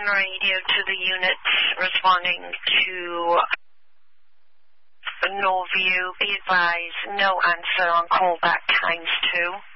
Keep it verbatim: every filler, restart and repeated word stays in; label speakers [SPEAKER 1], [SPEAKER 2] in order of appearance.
[SPEAKER 1] radio to the units responding to no view. Be advised, no answer on callback times two.